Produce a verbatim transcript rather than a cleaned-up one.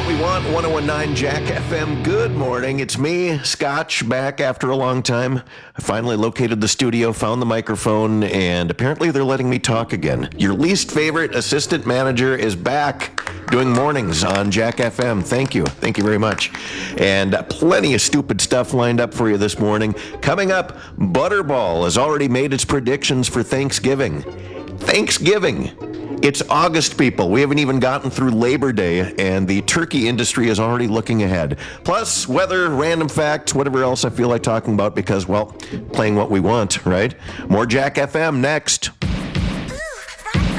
What We Want, one oh one point nine Jack F M. Good morning. It's me, Scotch, back after a long time. I finally located the studio, found the microphone, and apparently they're letting me talk again. Your least favorite assistant manager is back doing mornings on Jack F M. Thank you. Thank you very much. And plenty of stupid stuff lined up for you this morning. Coming up, Butterball has already made its predictions for Thanksgiving. Thanksgiving. It's August, people. We haven't even gotten through Labor Day, and the turkey industry is already looking ahead. Plus, weather, random facts, whatever else I feel like talking about because, well, playing what we want, right? More Jack F M next.